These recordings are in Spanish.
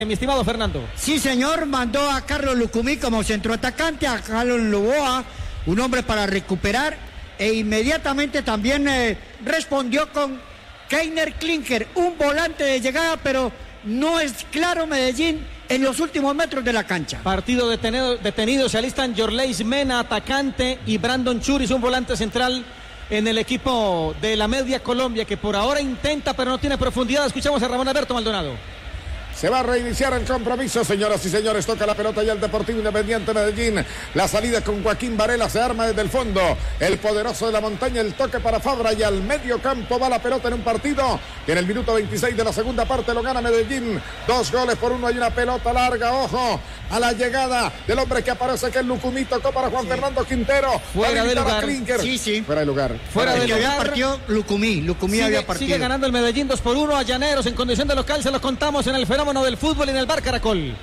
mi estimado Fernando. Sí, señor, mandó a Carlos Lucumí como centroatacante, a Carlos Loboa, un hombre para recuperar, e inmediatamente también respondió con Keiner Klinker, un volante de llegada, pero no es claro Medellín en los últimos metros de la cancha. Partido detenido, se alistan Yorleis Mena, atacante, y Brandon Churis, un volante central en el equipo de la Media Colombia, que por ahora intenta, pero no tiene profundidad. Escuchamos a Ramón Alberto Maldonado. Se va a reiniciar el compromiso, señoras y señores. Toca la pelota ya el Deportivo Independiente Medellín. La salida con Joaquín Varela se arma desde el fondo. El poderoso de la montaña, el toque para Fabra y al medio campo va la pelota en un partido que en el minuto 26 de la segunda parte lo gana Medellín. 2-1. Hay una pelota larga, ojo, a la llegada del hombre que aparece, que es Lucumí. Tocó para Juan Fernando Quintero. Fuera de lugar. Sí. Fuera de lugar. Fuera de lugar. Había partido Lucumí había partido. Sigue ganando el Medellín 2-1 a Llaneros en condición de local. Se lo contamos en el fenómeno del fútbol y en el Bar Caracol.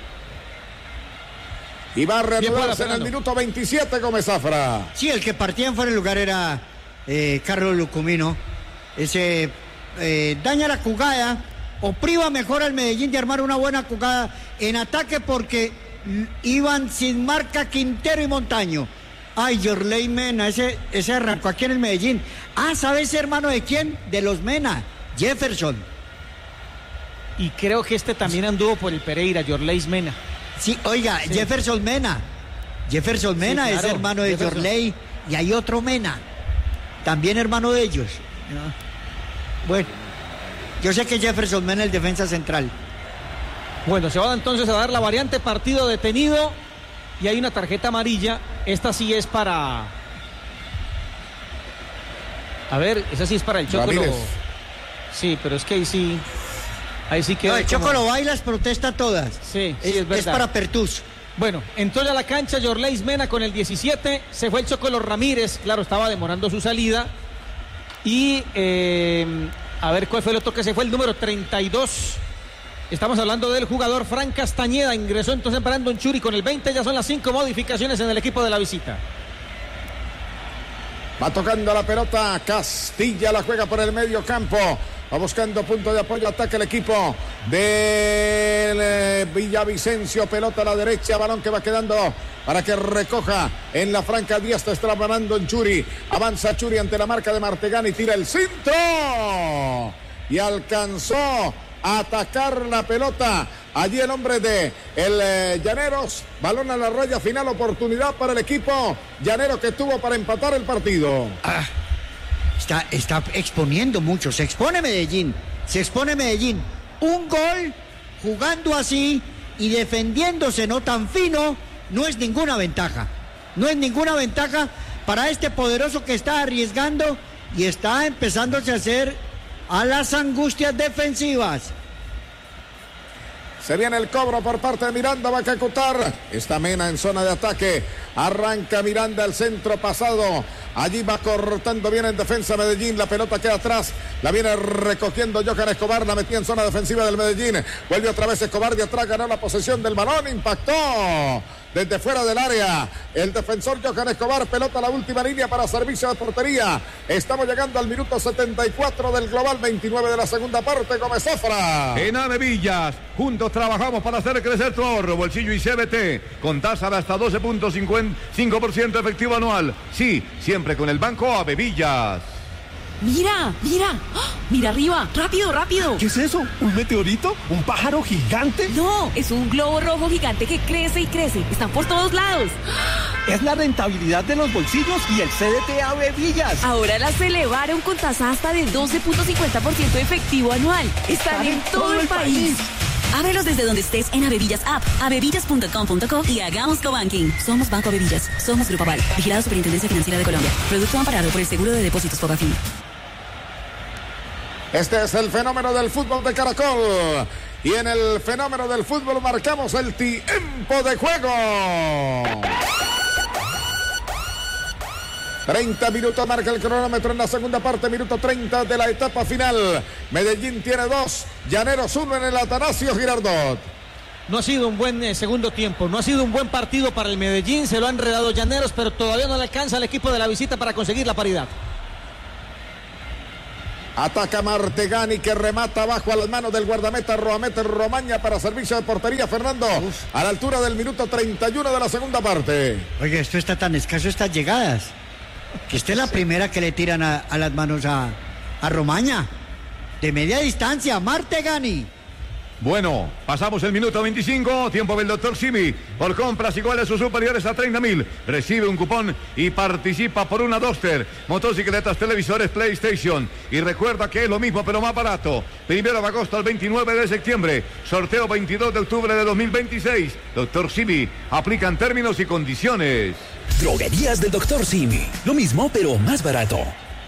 Y va a reanudarse en el minuto 27 Gómez Zafra. Sí, el que partía en fuera de lugar era Carlos Lucumí, ¿no? Ese daña la jugada o priva mejor al Medellín de armar una buena jugada en ataque, porque iban sin marca Quintero y Montaño. Ay, Yorley Mena, ese arrancó aquí en el Medellín. ¿Sabes, hermano de quién? De los Mena, Jefferson. Y creo que este también anduvo por el Pereira, Yorleis Mena. Sí, oiga, sí. Jefferson Mena sí, claro, es hermano de Yorley, y hay otro Mena, también hermano de ellos. Bueno, yo sé que Jefferson Mena es el defensa central. Bueno, se va entonces a dar la variante, partido detenido, y hay una tarjeta amarilla. Esta sí es para... A ver, esa sí es para el Chocolo. Sí, pero es que ahí sí queda. No, el Chocolo bailas, protesta todas. Sí, es verdad. Es para Pertus. Bueno, entró ya a la cancha Yorleis Mena con el 17. Se fue el Chocolo Ramírez. Claro, estaba demorando su salida. Y a ver cuál fue el otro que se fue, el número 32. Estamos hablando del jugador Fran Castañeda. Ingresó entonces Brandon Churi con el 20. Ya son las 5 modificaciones en el equipo de la visita. Va tocando la pelota Castilla, la juega por el medio campo. Va buscando punto de apoyo, ataca el equipo del Villavicencio. Pelota a la derecha, balón que va quedando para que recoja en la franca diestra. Está ganando en Churi. Avanza Churi ante la marca de Martegani, tira el centro y alcanzó a atacar la pelota. Allí el hombre de el Llaneros. Balón a la raya final, oportunidad para el equipo llanero que tuvo para empatar el partido. Está exponiendo mucho, se expone Medellín. Un gol jugando así y defendiéndose no tan fino no es ninguna ventaja. Para este poderoso que está arriesgando y está empezándose a hacer a las angustias defensivas. Se viene el cobro por parte de Miranda, va a ejecutar. Está Mena en zona de ataque. Arranca Miranda al centro pasado. Allí va cortando bien en defensa Medellín. La pelota queda atrás. La viene recogiendo Johan Escobar. La metía en zona defensiva del Medellín. Vuelve otra vez Escobar de atrás. Ganó la posesión del balón. Impactó desde fuera del área el defensor Johan Escobar. Pelota a la última línea para servicio de portería. Estamos llegando al minuto 74 del global 29 de la segunda parte. Gómez Zafra. En Avevillas, juntos trabajamos para hacer crecer tu ahorro, bolsillo y CBT con tasa de hasta 12.55% efectivo anual. Sí, siempre con el Banco Avevillas. ¡Mira! ¡Oh! ¡Mira arriba! ¡Rápido! ¿Qué es eso? ¿Un meteorito? ¿Un pájaro gigante? No, es un globo rojo gigante que crece y crece. Están por todos lados. Es la rentabilidad de los bolsillos y el CDT Avevillas. Ahora las elevaron con tasa hasta de 12.50% efectivo anual. Están en todo el país. Ábrelos desde donde estés en Avevillas App, avevillas.com.co y hagamos cobanking. Somos Banco Avevillas. Somos Grupo Aval. Vigilado Superintendencia Financiera de Colombia. Producto amparado por el Seguro de Depósitos Fogafín. Este es el fenómeno del fútbol de Caracol. Y en el fenómeno del fútbol marcamos el tiempo de juego. 30 minutos marca el cronómetro en la segunda parte, minuto 30 de la etapa final. Medellín tiene 2, Llaneros 1 en el Atanasio Girardot. No ha sido un buen segundo tiempo, no ha sido un buen partido para el Medellín, se lo han enredado Llaneros, pero todavía no le alcanza al equipo de la visita para conseguir la paridad. Ataca Martegani, que remata abajo a las manos del guardameta Romaña para servicio de portería, Fernando. A la altura del minuto 31 de la segunda parte. Oye, esto está tan escaso, estas llegadas, que esta es la primera que le tiran a las manos a Romaña. De media distancia, Martegani. Bueno, pasamos el minuto 25, tiempo del Dr. Simi. Por compras iguales o superiores a 30.000, recibe un cupón y participa por una Duster, motocicletas, televisores, PlayStation. Y recuerda que es lo mismo pero más barato. 1 de agosto al 29 de septiembre, sorteo 22 de octubre de 2026. Dr. Simi, aplican términos y condiciones. Droguerías del Dr. Simi, lo mismo pero más barato.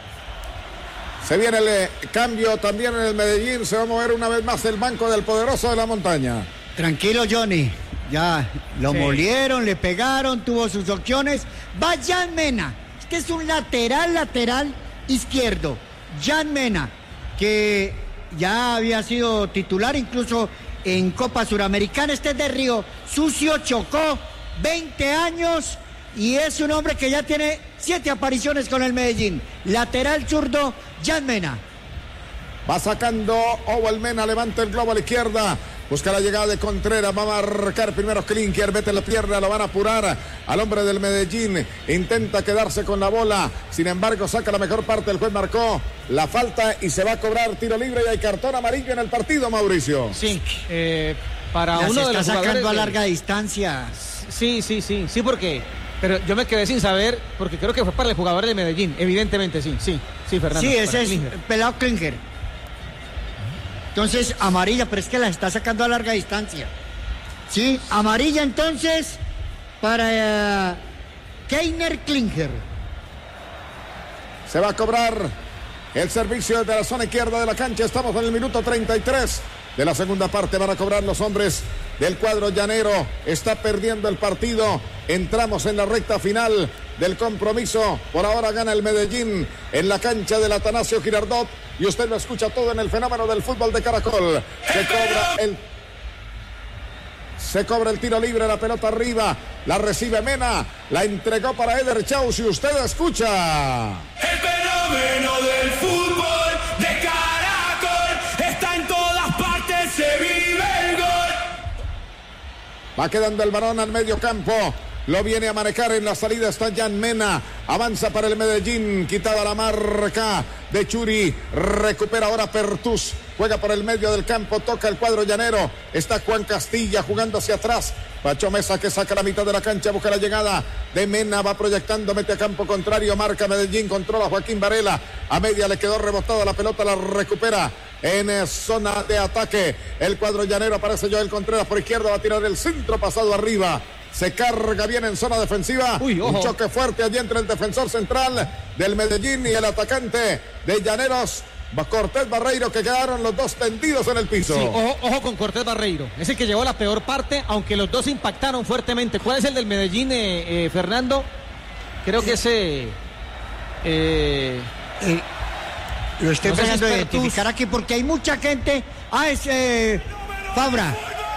Se viene el cambio también en el Medellín. Se va a mover una vez más el banco del poderoso de la montaña. Tranquilo, Johnny. Ya lo molieron, le pegaron, tuvo sus opciones. Va Jan Mena. Este es un lateral izquierdo. Jan Mena, que ya había sido titular incluso en Copa Suramericana. Este es de Río Sucio, Chocó, 20 años. Y es un hombre que ya tiene 7 apariciones con el Medellín. Lateral zurdo, Jan Mena. Va sacando Owell Mena, levanta el globo a la izquierda. Busca la llegada de Contreras, va a marcar primero Klinker, mete la pierna, lo van a apurar al hombre del Medellín. Intenta quedarse con la bola, sin embargo saca la mejor parte, el juez marcó la falta y se va a cobrar tiro libre y hay cartón amarillo en el partido, Mauricio. Sí, para ya uno se de los está sacando jugadores a larga distancia. Sí, porque... Pero yo me quedé sin saber, porque creo que fue para el jugador de Medellín. Evidentemente, sí, Fernando. Sí, ese es Klinger. pelado Klinger. Entonces, amarilla, pero es que la está sacando a larga distancia. Sí, amarilla entonces para Keiner Klinger. Se va a cobrar el servicio desde la zona izquierda de la cancha. Estamos en el minuto 33 de la segunda parte. Van a cobrar los hombres del cuadro llanero. Está perdiendo el partido. Entramos en la recta final del compromiso. Por ahora gana el Medellín en la cancha del Atanasio Girardot. Y usted lo escucha todo en el fenómeno del fútbol de Caracol. Se cobra el tiro libre, la pelota arriba. La recibe Mena. La entregó para Eder Chaus. Y usted escucha. El fenómeno del fútbol de Caracol está en todas partes. Se vive el gol. Va quedando el balón al medio campo. Lo viene a manejar en la salida. Está Jan Mena. Avanza para el Medellín. Quitada la marca de Churi. Recupera ahora Pertus. Juega por el medio del campo. Toca el cuadro llanero. Está Juan Castilla jugando hacia atrás. Pacho Mesa que saca la mitad de la cancha. Busca la llegada de Mena. Va proyectando. Mete a campo contrario. Marca Medellín. Controla Joaquín Varela. A media le quedó rebotada la pelota. La recupera en zona de ataque. El cuadro llanero. Aparece Joel Contreras por izquierda. Va a tirar el centro pasado arriba. Se carga bien en zona defensiva. Un choque fuerte allí entre el defensor central del Medellín y el atacante de Llaneros, Cortés Barreiro, que quedaron los dos tendidos en el piso. Sí, ojo con Cortés Barreiro. Es el que llevó la peor parte, aunque los dos impactaron fuertemente. ¿Cuál es el del Medellín, Fernando? Creo que ese... lo estoy tratando de identificar aquí porque hay mucha gente. Es Fabra.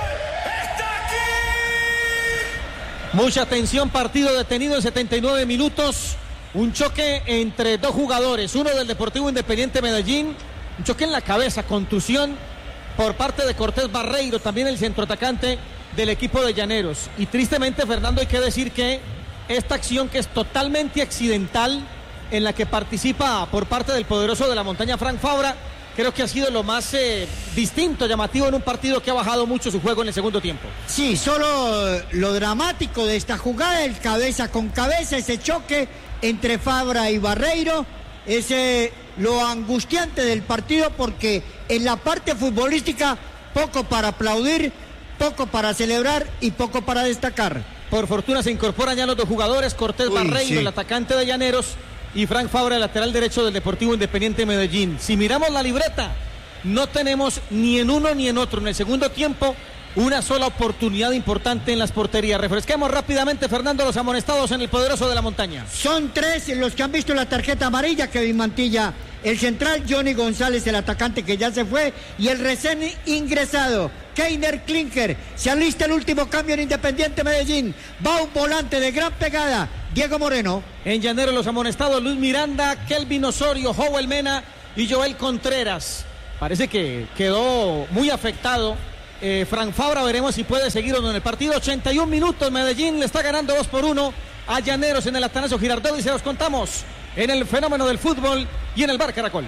Mucha tensión, partido detenido en 79 minutos. Un choque entre dos jugadores, uno del Deportivo Independiente Medellín, un choque en la cabeza, contusión por parte de Cortés Barreiro, también el centroatacante del equipo de Llaneros. Y tristemente, Fernando, hay que decir que esta acción, que es totalmente accidental, en la que participa por parte del poderoso de la montaña Frank Fabra, creo que ha sido lo más distinto, llamativo en un partido que ha bajado mucho su juego en el segundo tiempo. Sí, solo lo dramático de esta jugada, el cabeza con cabeza, ese choque entre Fabra y Barreiro, es lo angustiante del partido, porque en la parte futbolística poco para aplaudir, poco para celebrar y poco para destacar. Por fortuna se incorporan ya los dos jugadores, Cortés Barreiro, el atacante de Llaneros, y Frank Fabra, el lateral derecho del Deportivo Independiente Medellín. Si miramos la libreta, no tenemos ni en uno ni en otro. En el segundo tiempo, una sola oportunidad importante en las porterías. Refresquemos rápidamente, Fernando, los amonestados en el poderoso de la montaña. Son 3 los que han visto la tarjeta amarilla: Kevin Mantilla, el central; Johnny González, el atacante que ya se fue; y el recién ingresado, Keiner Klinger. Se alista el último cambio en Independiente Medellín. Va un volante de gran pegada, Diego Moreno. En Llanero los amonestados: Luis Miranda, Kelvin Osorio, Joel Mena y Joel Contreras. Parece que quedó muy afectado. Frank Fabra, veremos si puede seguir o no en el partido. 81 minutos, Medellín le está ganando 2-1 a Llaneros en el Atanasio Girardot y se los contamos en el fenómeno del fútbol y en el Bar Caracol.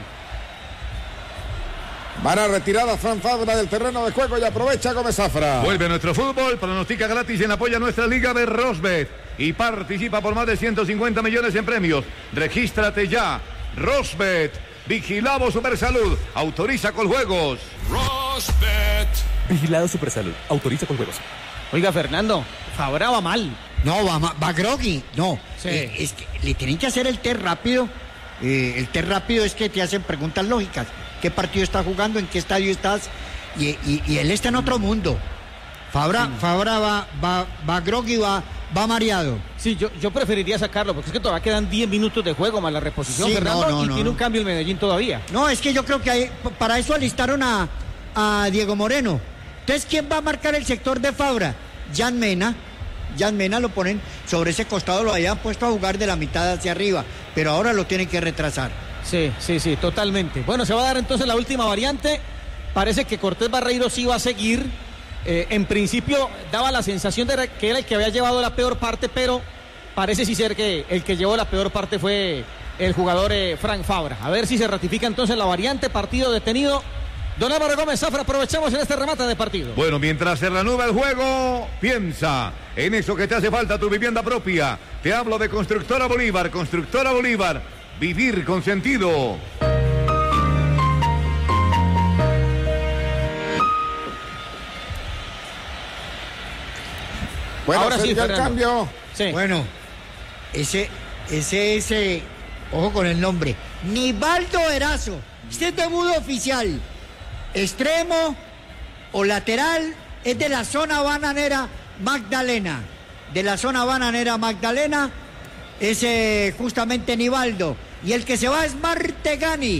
Van a retirar a Frank Fabra del terreno de juego y aprovecha Gómez Zafra. Vuelve nuestro fútbol, pronostica gratis en apoyo a nuestra liga de Rosbet y participa por más de 150 millones en premios. Regístrate ya. Rosbet, vigilamos Supersalud, autoriza con juegos. Rosbet. Vigilado Supersalud. Autoriza con juegos. Oiga, Fernando, Fabra va mal. No, va groggy. No, Sí. Es que le tienen que hacer el test rápido. El test rápido es que te hacen preguntas lógicas. ¿Qué partido estás jugando? ¿En qué estadio estás? Y él está en otro mundo. Fabra va groggy, va mareado. Sí, yo preferiría sacarlo porque es que todavía quedan 10 minutos de juego más la reposición, Sí, Fernando, no, tiene un cambio el Medellín todavía. No, es que yo creo que para eso alistaron a Diego Moreno. Entonces, ¿quién va a marcar el sector de Fabra? Jan Mena lo ponen sobre ese costado, lo habían puesto a jugar de la mitad hacia arriba, pero ahora lo tienen que retrasar. Sí, totalmente. Bueno, se va a dar entonces la última variante. Parece que Cortés Barreiro sí va a seguir. En principio daba la sensación de que era el que había llevado la peor parte, pero parece sí ser que el que llevó la peor parte fue el jugador Frank Fabra. A ver si se ratifica entonces la variante, partido detenido. Don Álvaro Gómez Zafra, aprovechamos en este remate de partido. Bueno, mientras se reanuda el juego, piensa en eso que te hace falta, tu vivienda propia. Te hablo de Constructora Bolívar. Constructora Bolívar, vivir con sentido. Bueno, ahora sí, el Fernando. cambio. Sí. Bueno, ese, ojo con el nombre, Nivaldo Erazo. Este es debudo oficial. Extremo o lateral, es de la zona bananera Magdalena. De la zona bananera Magdalena es justamente Nivaldo. Y el que se va es Martegani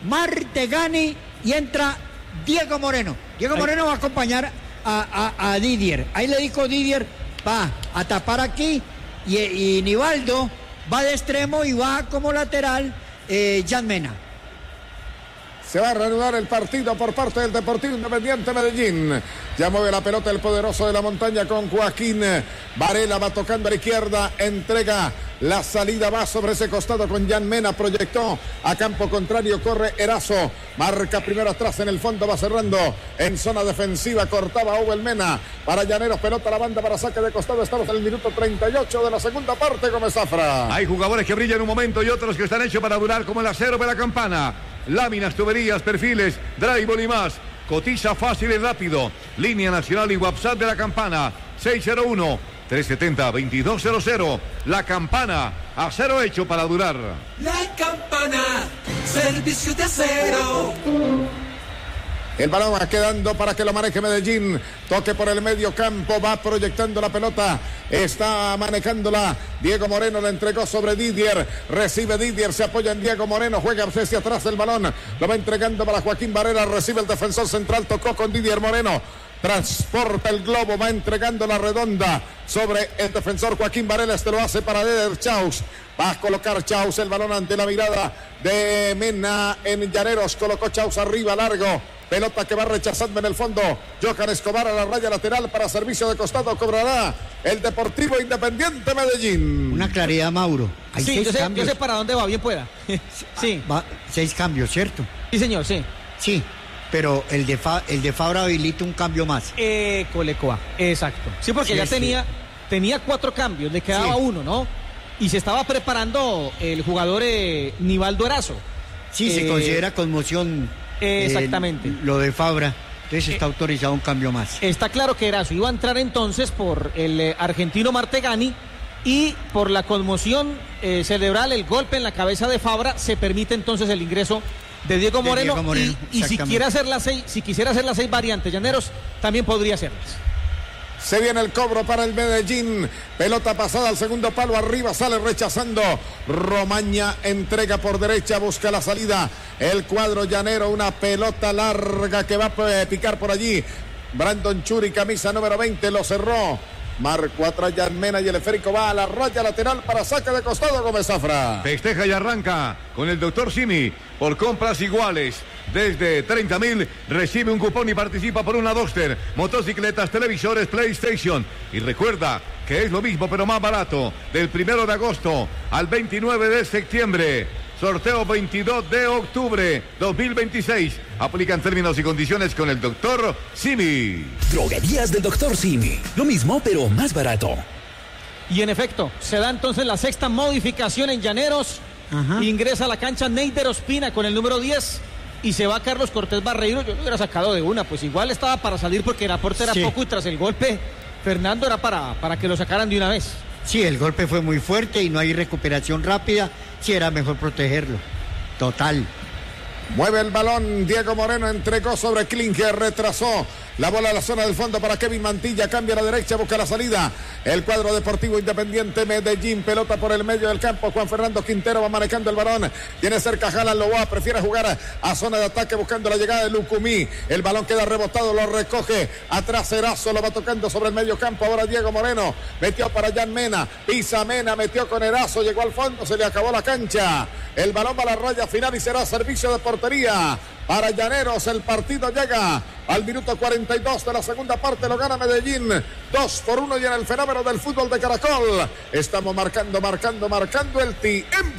y entra Diego Moreno. Diego Moreno va a acompañar a Didier. Ahí le dijo Didier, va a tapar aquí y Nivaldo va de extremo y va como lateral Jan Mena. Se va a reanudar el partido por parte del Deportivo Independiente Medellín. Ya mueve la pelota el poderoso de la montaña con Joaquín Varela. Va tocando a la izquierda. Entrega la salida. Va sobre ese costado con Jan Mena. Proyectó a campo contrario. Corre Erazo. Marca primero atrás en el fondo. Va cerrando en zona defensiva. Cortaba Owen Mena. Para Llaneros. Pelota a la banda para saque de costado. Estamos en el minuto 38 de la segunda parte. Gómez Zafra. Hay jugadores que brillan un momento y otros que están hechos para durar, como el acero de la campana. Láminas, tuberías, perfiles, drywall y más. Cotiza fácil y rápido. Línea nacional y WhatsApp de la campana. 601-370-2200. La campana. Acero hecho para durar. La campana, servicio de acero. El balón va quedando para que lo maneje Medellín. Toque por el medio campo. Va proyectando la pelota. Está manejándola. Diego Moreno la entregó sobre Didier. Recibe Didier. Se apoya en Diego Moreno. Juega hacia atrás el balón. Lo va entregando para Joaquín Varela. Recibe el defensor central. Tocó con Didier Moreno. Transporta el globo. Va entregando la redonda sobre el defensor Joaquín Varela. Este lo hace para Eder Chaus. Va a colocar Chaus el balón ante la mirada de Mena en Llaneros. Colocó Chaus arriba, largo. Pelota que va rechazando en el fondo. Johan Escobar a la raya lateral para servicio de costado. Cobrará el Deportivo Independiente Medellín. Una claridad, Mauro. Hay Sí, 6 yo cambios. sé para dónde va, bien pueda. Sí, 6 cambios, ¿cierto? sí, señor, sí. Sí, pero el de Fabra habilita un cambio más. Colecoa, exacto. Sí, porque Sí, ya sí. tenía 4 cambios, le quedaba Sí. uno, ¿no? Y se estaba preparando el jugador Nivaldo Erazo. Sí, se considera conmoción. Exactamente. Lo de Fabra. Entonces está autorizado un cambio más. Está claro que Erazo iba a entrar entonces por el argentino Martegani y por la conmoción cerebral, el golpe en la cabeza de Fabra, se permite entonces el ingreso de Diego Moreno. Diego Moreno, y si exactamente. quisiera hacer las 6 variantes, Llaneros también podría hacerlas. Se viene el cobro para el Medellín. Pelota pasada al segundo palo. Arriba sale rechazando. Romaña entrega por derecha. Busca la salida. El cuadro llanero. Una pelota larga que va a picar por allí. Brandon Churi, camisa número 20. Lo cerró Marco atrás Jan Mena y el esférico va a la raya lateral para saque de costado Gómez Zafra. Festeja y arranca con el doctor Simi. Por compras iguales desde 30.000 recibe un cupón y participa por una Duster, motocicletas, televisores, PlayStation. Y recuerda que es lo mismo pero más barato. Del 1 de agosto al 29 de septiembre. Sorteo 22 de octubre 2026. Aplican términos y condiciones con el doctor Simi. Droguerías del doctor Simi. Lo mismo, pero más barato. Y en efecto, se da entonces la sexta modificación en Llaneros. Ingresa a la cancha Neider Ospina con el número 10. Y se va Carlos Cortés Barreiro. Yo lo hubiera sacado de una. Pues igual estaba para salir porque el aporte era poco. Y tras el golpe, Fernando era para que lo sacaran de una vez. Sí, el golpe fue muy fuerte y no hay recuperación rápida. Sí, era mejor protegerlo. Total. Mueve el balón, Diego Moreno entregó sobre Klinger, retrasó la bola a la zona del fondo para Kevin Mantilla, cambia a la derecha, busca la salida. El cuadro Deportivo Independiente Medellín, pelota por el medio del campo, Juan Fernando Quintero va manejando el balón, tiene cerca Jalan Loboa, prefiere jugar a zona de ataque buscando la llegada de Lucumí. El balón queda rebotado, lo recoge atrás Erazo, lo va tocando sobre el medio campo, ahora Diego Moreno, metió para Jan Mena, pisa Mena, metió con Erazo, llegó al fondo, se le acabó la cancha. El balón va a la raya final y será servicio de portería para Llaneros. El partido llega al minuto 42 de la segunda parte, lo gana Medellín 2-1 y en el fenómeno del fútbol de Caracol estamos marcando el tiempo.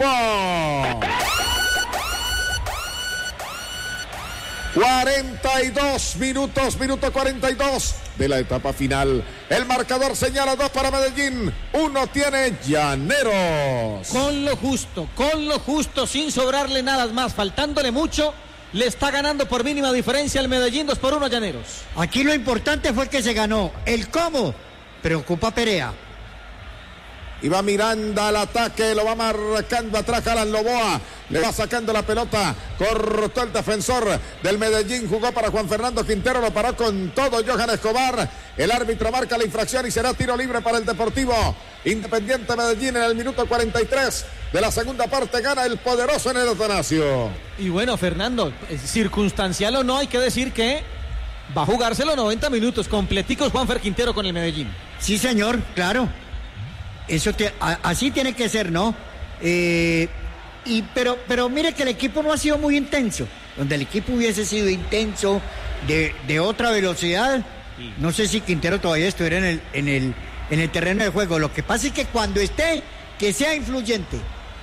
42 minutos, minuto 42 de la etapa final. El marcador señala 2 para Medellín, 1 tiene Llaneros. Con lo justo, sin sobrarle nada más, faltándole mucho, le está ganando por mínima diferencia el Medellín 2-1 a Llaneros. Aquí lo importante fue que se ganó. El cómo preocupa a Perea. Y va Miranda al ataque, lo va marcando atrás Alan Loboa, le va sacando la pelota, cortó el defensor del Medellín, jugó para Juan Fernando Quintero, lo paró con todo Johan Escobar, el árbitro marca la infracción y será tiro libre para el Deportivo Independiente Medellín en el minuto 43 de la segunda parte, gana el poderoso en el Atanasio. Y bueno, Fernando, circunstancial o no, hay que decir que va a jugarse los 90 minutos completicos Juanfer Quintero con el Medellín. Sí, señor, claro. Eso así tiene que ser, ¿no? Pero mire que el equipo no ha sido muy intenso. Donde el equipo hubiese sido intenso, de otra velocidad, no sé si Quintero todavía estuviera en el terreno de juego. Lo que pasa es que cuando esté, que sea influyente.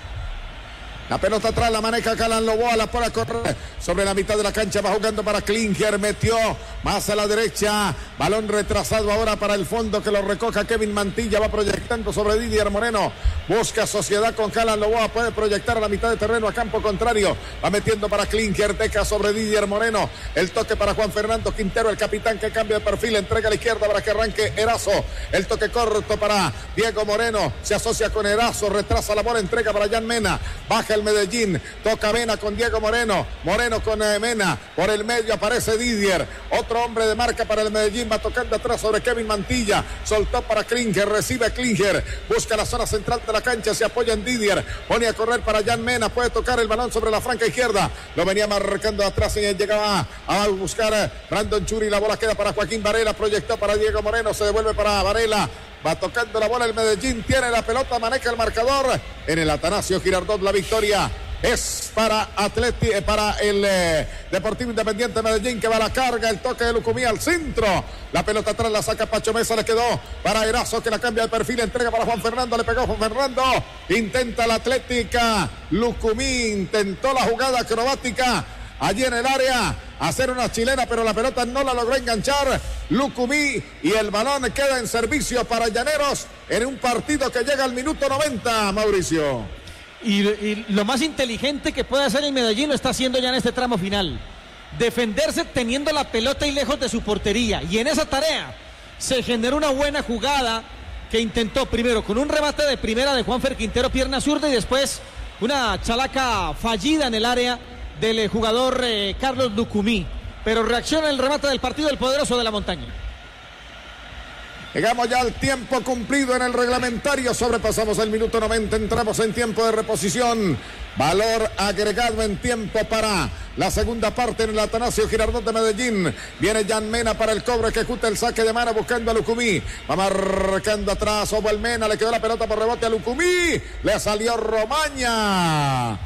La pelota atrás la maneja Calan Loboa, la pone a correr sobre la mitad de la cancha, va jugando para Klinger, metió más a la derecha, balón retrasado ahora para el fondo que lo recoja Kevin Mantilla, va proyectando sobre Didier Moreno, busca sociedad con Calan Loboa, puede proyectar a la mitad de terreno a campo contrario, va metiendo para Klinger, deja sobre Didier Moreno, el toque para Juan Fernando Quintero, el capitán que cambia de perfil, entrega a la izquierda para que arranque Erazo, el toque corto para Diego Moreno, se asocia con Erazo, retrasa la bola, entrega para Jan Mena, baja el Medellín, toca Mena con Diego Moreno, Moreno con Mena, por el medio aparece Didier, otro hombre de marca para el Medellín, va tocando atrás sobre Kevin Mantilla, soltó para Klinger, recibe Klinger, busca la zona central de la cancha, se apoya en Didier, pone a correr para Jan Mena, puede tocar el balón sobre la franca izquierda, lo venía marcando atrás y llegaba a buscar Brandon Churi, la bola queda para Joaquín Varela, proyectó para Diego Moreno, se devuelve para Varela, va tocando la bola el Medellín, tiene la pelota, maneja el marcador en el Atanasio Girardot, la victoria es para el Deportivo Independiente Medellín, que va a la carga, el toque de Lucumí al centro, la pelota atrás la saca Pacho Mesa, le quedó para Erazo que la cambia de perfil, entrega para Juan Fernando, le pegó Juan Fernando, intenta la Atlética, Lucumí intentó la jugada acrobática allí en el área, hacer una chilena, pero la pelota no la logró enganchar Lucumí y el balón queda en servicio para Llaneros en un partido que llega al minuto 90, Mauricio. Y lo más inteligente que puede hacer el Medellín lo está haciendo ya en este tramo final. Defenderse teniendo la pelota y lejos de su portería. Y en esa tarea se generó una buena jugada que intentó primero con un remate de primera de Juanfer Quintero, pierna zurda, y después una chalaca fallida en el área del jugador Carlos Lucumí. Pero reacciona el remate del partido del poderoso de la montaña. Llegamos ya al tiempo cumplido en el reglamentario. Sobrepasamos el minuto 90. Entramos en tiempo de reposición. Valor agregado en tiempo para la segunda parte en el Atanasio Girardot de Medellín. Viene Jan Mena para el cobro. Ejecuta el saque de mano buscando a Lucumí. Va marcando atrás. Obo el Mena. Le quedó la pelota por rebote a Lucumí. Le salió Romaña.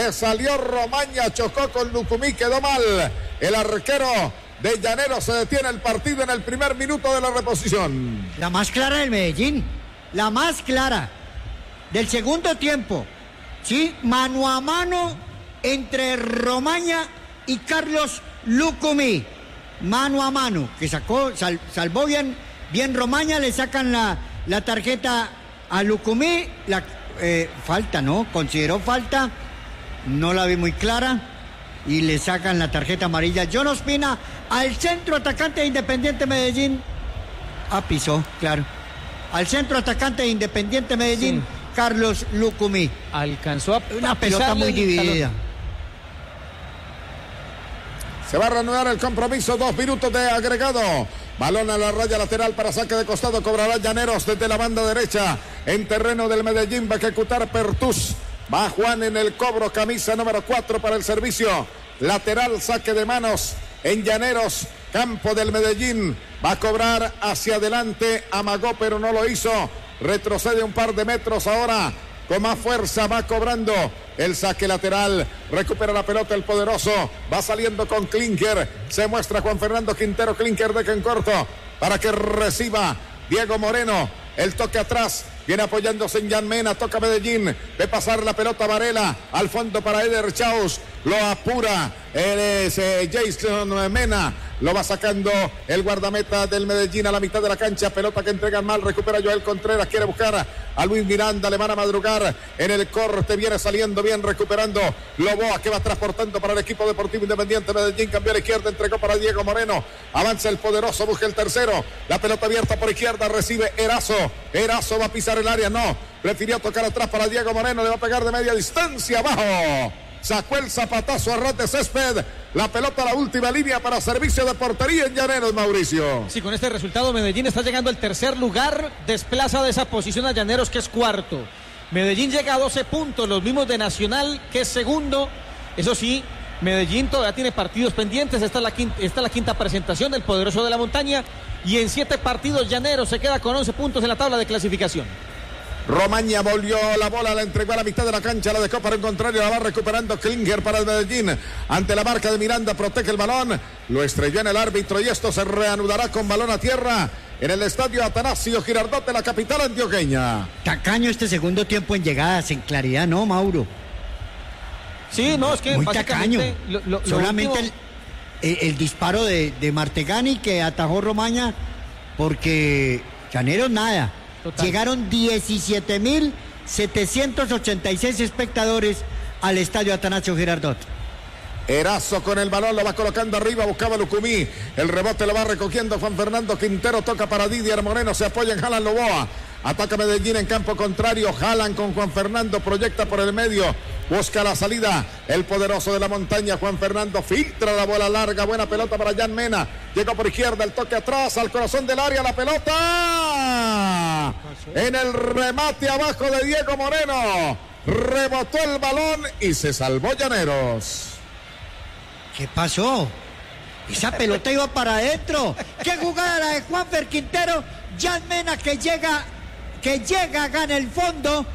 Chocó con Lucumí. Quedó mal. El arquero de Llaneros. Se detiene el partido en el primer minuto de la reposición. La más clara del Medellín, la más clara del segundo tiempo, ¿sí? Mano a mano entre Romaña y Carlos Lucumí. Mano a mano, que salvó bien Romaña, le sacan la tarjeta a Lucumí. Falta, ¿no? Consideró falta, no la vi muy clara. Y le sacan la tarjeta amarilla. John Ospina al centro atacante de Independiente Medellín. Pisó, claro. Al centro atacante de Independiente Medellín, sí. Carlos Lucumí. Alcanzó una pelota muy dividida. Se va a reanudar el compromiso, 2 minutos de agregado. Balón a la raya lateral para saque de costado. Cobrará Llaneros desde la banda derecha. En terreno del Medellín va a ejecutar Pertús. Va Juan en el cobro, camisa número 4 para el servicio. Lateral, saque de manos en Llaneros, campo del Medellín. Va a cobrar hacia adelante, amagó pero no lo hizo. Retrocede un par de metros ahora. Con más fuerza va cobrando el saque lateral. Recupera la pelota el poderoso. Va saliendo con Klinker. Se muestra Juan Fernando Quintero. Klinker deja en corto para que reciba Diego Moreno. El toque atrás. Viene apoyándose en Jan Mena. Toca Medellín. Ve pasar la pelota Varela. Al fondo para Eder Chaus. Lo apura. Jason Mena. Lo va sacando el guardameta del Medellín a la mitad de la cancha. Pelota que entregan mal. Recupera Joel Contreras. Quiere buscar a Luis Miranda. Le van a madrugar en el corte. Viene saliendo bien. Recuperando Loboa, que va transportando para el equipo deportivo Independiente Medellín. Cambió a la izquierda. Entregó para Diego Moreno. Avanza el poderoso. Busca el tercero. La pelota abierta por izquierda. Recibe Erazo. Erazo va a pisar el área. No. Prefirió tocar atrás para Diego Moreno. Le va a pegar de media distancia. Abajo. Sacó el zapatazo a ras de césped. La pelota a la última línea para servicio de portería en Llaneros, Mauricio. Sí, con este resultado Medellín está llegando al tercer lugar. Desplaza de esa posición a Llaneros, que es cuarto. Medellín llega a 12 puntos, los mismos de Nacional, que es segundo. Eso sí, Medellín todavía tiene partidos pendientes. Esta es la quinta presentación del poderoso de la montaña. Y en 7 partidos Llaneros se queda con 11 puntos en la tabla de clasificación. Romaña volvió la bola, la entregó a la mitad de la cancha, la dejó para el contrario, la va recuperando Klinger para el Medellín. Ante la marca de Miranda, protege el balón, lo estrelló en el árbitro y esto se reanudará con balón a tierra en el estadio Atanasio Girardot de la capital antioqueña. Tacaño este segundo tiempo en llegadas, en claridad, ¿no, Mauro? Sí, no, es que muy tacaño. Solamente último... el disparo de Martegani que atajó Romaña, porque Llaneros nada. Total. Llegaron 17.786 espectadores al estadio Atanasio Girardot. Erazo con el balón, lo va colocando arriba, buscaba Lucumí. El rebote lo va recogiendo Juan Fernando Quintero, toca para Didier Moreno, se apoya en Jalan Loboa. Ataca Medellín en campo contrario, Jalan con Juan Fernando, proyecta por el medio, busca la salida, el poderoso de la montaña, Juan Fernando filtra la bola larga, buena pelota para Jan Mena, llegó por izquierda, el toque atrás, al corazón del área, la pelota, en el remate abajo de Diego Moreno, rebotó el balón y se salvó Llaneros. ¿Qué pasó? Esa pelota iba para adentro. ¡Qué jugada la de Juanfer Quintero! Jan Mena que llega, gana el fondo.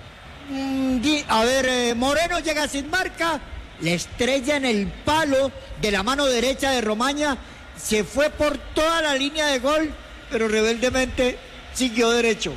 Moreno llega sin marca. Le estrella en el palo de la mano derecha de Romaña. Se fue por toda la línea de gol, pero rebeldemente siguió derecho.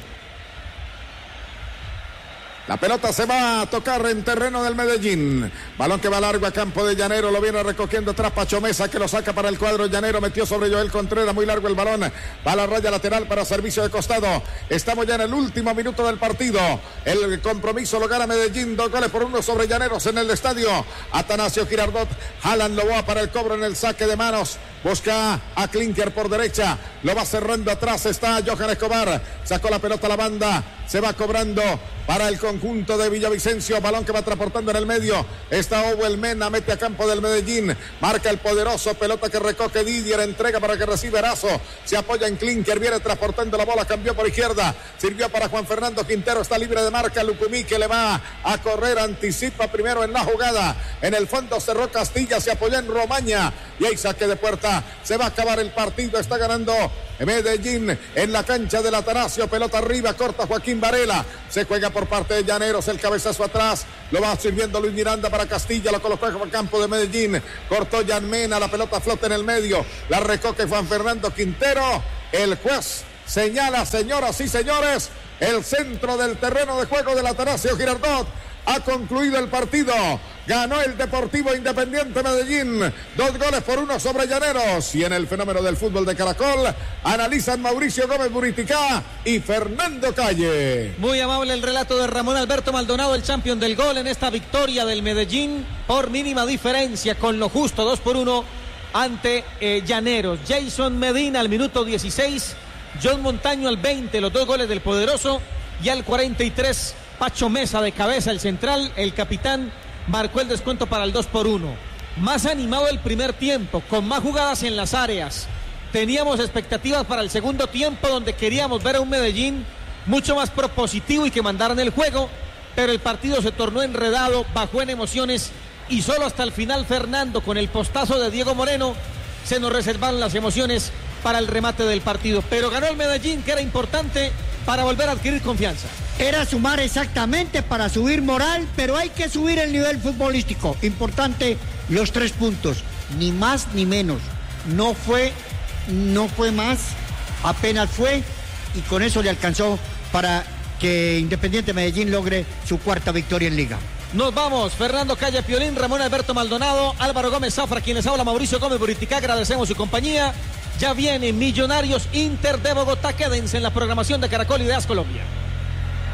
La pelota se va a tocar en terreno del Medellín. Balón que va largo a campo de Llanero. Lo viene recogiendo atrás Pacho Mesa, que lo saca para el cuadro Llanero. Metió sobre Joel Contreras. Muy largo el balón. Va a la raya lateral para servicio de costado. Estamos ya en el último minuto del partido. El compromiso lo gana Medellín. 2-1 sobre Llaneros en el estadio Atanasio Girardot. Jalan Loboa para el cobro en el saque de manos. Busca a Klinker por derecha. Lo va cerrando atrás. Está Johan Escobar. Sacó la pelota a la banda. se va cobrando para el conjunto de Villavicencio, balón que va transportando en el medio, está Owen Mena, mete a campo del Medellín, marca el poderoso, pelota que recoge Didier, entrega para que reciba Erazo, se apoya en Klinker, viene transportando la bola, cambió por izquierda, sirvió para Juan Fernando Quintero, está libre de marca Lucumí, que le va a correr, anticipa primero en la jugada, en el fondo cerró Castilla, se apoya en Romaña, y hay saque de puerta, se va a acabar el partido, está ganando Medellín en la cancha del Atanasio, pelota arriba, corta Joaquín Varela, se juega por parte de Llaneros, el cabezazo atrás, lo va sirviendo Luis Miranda para Castilla, lo colocó en el campo de Medellín, cortó Jan Mena, la pelota flota en el medio, la recoge Juan Fernando Quintero, el juez señala, señoras y señores, el centro del terreno de juego del Atanasio Girardot. Ha concluido el partido, ganó el Deportivo Independiente Medellín, 2-1 sobre Llaneros, y en el fenómeno del fútbol de Caracol analizan Mauricio Gómez Buriticá y Fernando Calle. Muy amable el relato de Ramón Alberto Maldonado, el campeón del gol en esta victoria del Medellín por mínima diferencia, con lo justo, 2-1 ante Llaneros. Jason Medina al minuto 16, John Montaño al 20, los 2 goles del poderoso, y al 43 Pacho Mesa de cabeza, el central, el capitán, marcó el descuento para el 2-1. Más animado el primer tiempo, con más jugadas en las áreas. Teníamos expectativas para el segundo tiempo, donde queríamos ver a un Medellín mucho más propositivo y que mandaran el juego, pero el partido se tornó enredado, bajó en emociones, y solo hasta el final Fernando, con el postazo de Diego Moreno, se nos reservaron las emociones para el remate del partido. Pero ganó el Medellín, que era importante para volver a adquirir confianza. Era sumar exactamente para subir moral, pero hay que subir el nivel futbolístico. Importante los 3 puntos, ni más ni menos. No fue más, apenas fue, y con eso le alcanzó para que Independiente Medellín logre su 4ª victoria en Liga. Nos vamos, Fernando Calle Piolín, Ramón Alberto Maldonado, Álvaro Gómez Zafra, quienes habla Mauricio Gómez Buriticá, agradecemos su compañía. Ya viene Millonarios Inter de Bogotá, quédense en la programación de Caracol y de AS Colombia.